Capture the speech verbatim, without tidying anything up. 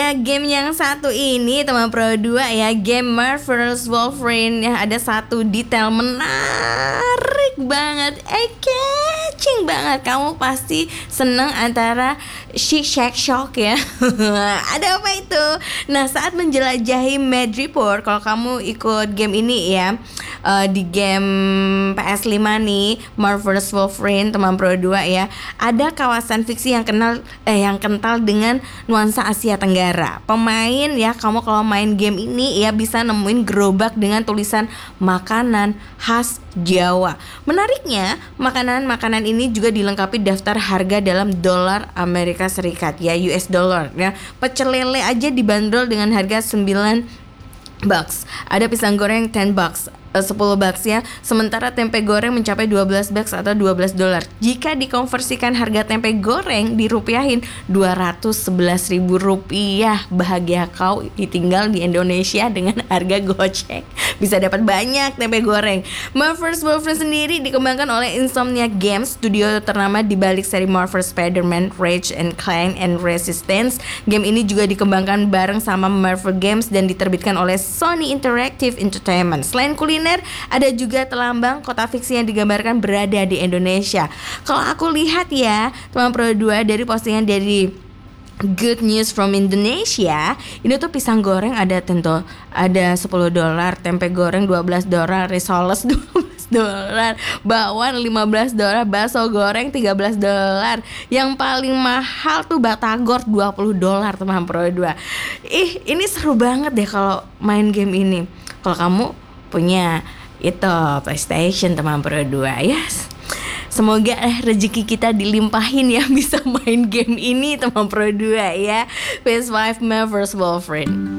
Ya, game yang satu ini teman Pro dua ya, game Marvel's Wolverine yang ada satu detail menarik banget, eh catching banget. Kamu pasti seneng antara Shake Shack Shock ya. Ada apa itu? Nah, saat menjelajahi Madripoor, kalau kamu ikut game ini ya, uh, di game P S lima nih, Marvel's Wolverine teman Pro dua ya, ada kawasan fiksi yang kenal eh yang kental dengan nuansa Asia Tenggara. Pemain ya, kamu kalau main game ini ya bisa nemuin gerobak dengan tulisan makanan khas Jawa. Menariknya, makanan-makanan ini juga dilengkapi daftar harga dalam dolar Amerika Serikat ya, U S dollar ya. Pecel lele aja dibanderol dengan harga sembilan bucks. Ada pisang goreng sepuluh bucks, sepuluh bucks ya. Sementara tempe goreng mencapai dua belas bucks atau dua belas dolar. Jika dikonversikan harga tempe goreng dirupiahin dua ratus sebelas ribu rupiah. Bahagia kau tinggal di Indonesia dengan harga gocek. Bisa dapat banyak tempe goreng. Marvel's Wolverine sendiri dikembangkan oleh Insomnia Games, studio ternama di balik seri Marvel Spider-Man, Ratchet and Clank and Resistance. Game ini juga dikembangkan bareng sama Marvel Games dan diterbitkan oleh Sony Interactive Entertainment. Selain kuliner, ada juga telambang kota fiksi yang digambarkan berada di Indonesia. Kalau aku lihat ya, teman Pro dua, dari postingan dari Good News from Indonesia, ini tuh pisang goreng ada tentu ada sepuluh dolar, tempe goreng dua belas dolar, risoles dua belas dolar, bakwan lima belas dolar, bakso goreng tiga belas dolar. Yang paling mahal tuh batagor dua puluh dolar teman Pro dua. Ih, ini seru banget deh kalau main game ini. Kalau kamu punya itu PlayStation teman Pro dua ya. Semoga eh, rezeki kita dilimpahin ya bisa main game ini teman Pro dua ya. P S lima Marvel's Wolverine.